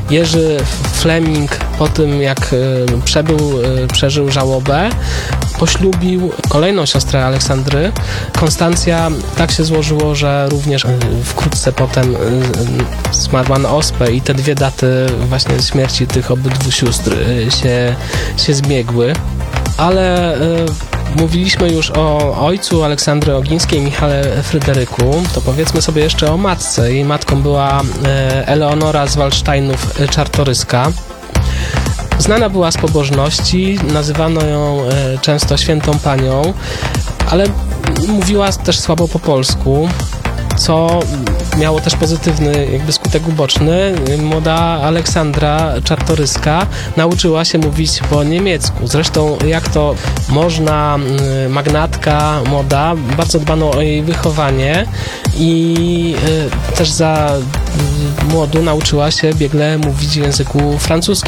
Jerzy Fleming po tym, jak przeżył żałobę, poślubił kolejną siostrę Aleksandry. Konstancja. Tak się złożyło, że również wkrótce potem zmarła na ospę i te dwie daty właśnie śmierci tych obydwu sióstr się zbiegły. Ale mówiliśmy już o ojcu Aleksandry Ogińskiej, Michale Fryderyku, to powiedzmy sobie jeszcze o matce. Jej matką była Eleonora z Waldsteinów-Czartoryska. Znana była z pobożności, nazywano ją często świętą panią, ale mówiła też słabo po polsku, co miało też pozytywny skutek uboczny. Młoda Aleksandra Czartoryska nauczyła się mówić po niemiecku. Zresztą jak to można, magnatka młoda, bardzo dbano o jej wychowanie i też za młodu nauczyła się biegle mówić w języku francuskim.